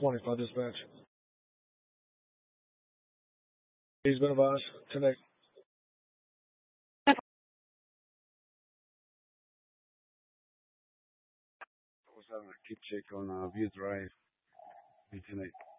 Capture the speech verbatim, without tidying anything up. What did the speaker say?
twenty-five dispatch. He's been advised. Connect. What's having a keep check on uh, View Drive, B ten eight.